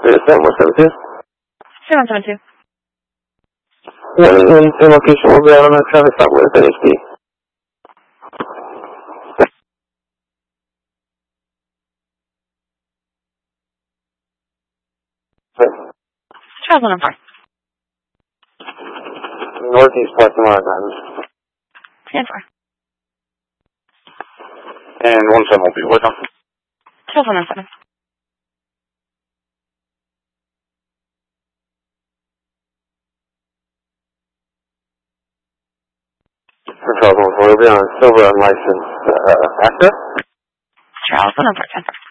7172. 7172. One in location will be out on the traffic stop with NHD. Travel number. Northeast parking lot, man. 10-4. And 17 will be with them. 1217. For trouble, we'll be on silver unlicensed actor. Travel number 10-4.